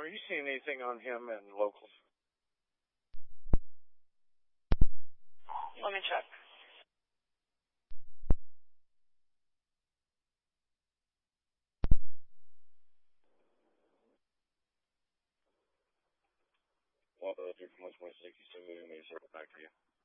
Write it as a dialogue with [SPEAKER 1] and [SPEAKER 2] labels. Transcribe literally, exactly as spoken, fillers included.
[SPEAKER 1] are you seeing anything on him in locals?
[SPEAKER 2] Let me check.
[SPEAKER 1] Well, uh, three from one twenty-six, you still moving me to circle back to you.